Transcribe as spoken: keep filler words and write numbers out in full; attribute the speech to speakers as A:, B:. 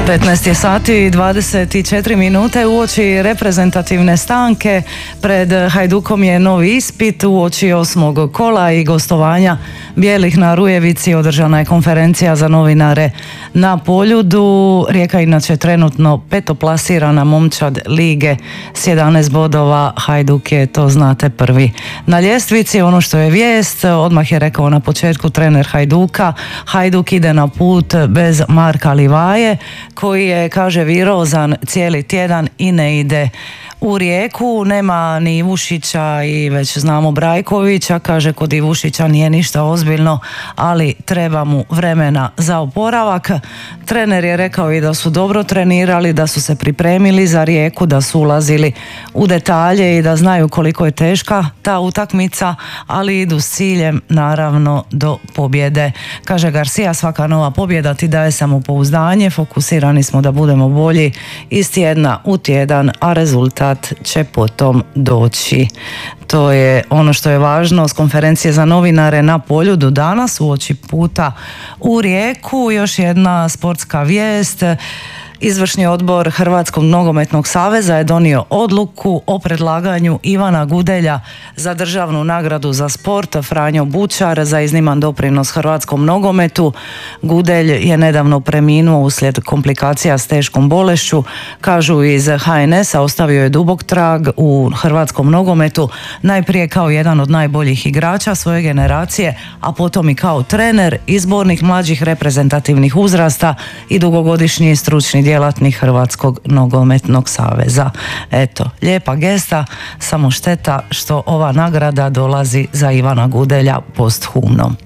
A: petnaest je sati i dvadeset četiri minute. Uoči reprezentativne stanke pred Hajdukom je novi ispit. Uoči osmog kola i gostovanja bijelih na Rujevici održana je konferencija za novinare na Poljudu. Rijeka inače trenutno petoplasirana momčad lige s jedanaest bodova. Hajduk je, to znate, prvi na ljestvici. Ono što je vijest, odmah je rekao na početku trener Hajduka, Hajduk ide na put bez Marka Livaje, koji je, kaže, virozan cijeli tjedan i ne ide u Rijeku. Nema ni Ivušića i već znamo Brajkovića. Kaže, kod Ivušića nije ništa ozbiljno, ali treba mu vremena za oporavak. Trener je rekao i da su dobro trenirali, da su se pripremili za Rijeku, da su ulazili u detalje i da znaju koliko je teška ta utakmica, ali idu s ciljem naravno do pobjede. Kaže Garcia, svaka nova pobjeda ti daje samopouzdanje, fokusirani smo da budemo bolji iz tjedna u tjedan, a rezultat će potom doći. To je ono što je važno s konferencije za novinare na Poljudu danas uoči puta u Rijeku. Još jedna sportska vijest. Izvršni odbor Hrvatskog nogometnog saveza je donio odluku o predlaganju Ivana Gudelja za državnu nagradu za sport Franjo Bučar za izniman doprinos hrvatskom nogometu. Gudelj je nedavno preminuo uslijed komplikacija s teškom bolešću. Kažu iz ha en es a, ostavio je dubok trag u hrvatskom nogometu, najprije kao jedan od najboljih igrača svoje generacije, a potom i kao trener, izbornik mlađih reprezentativnih uzrasta i dugogodišnji stručni djelatnik Hrvatskog nogometnog saveza. Eto, lijepa gesta, samo šteta što ova nagrada dolazi za Ivana Gudelja posthumno.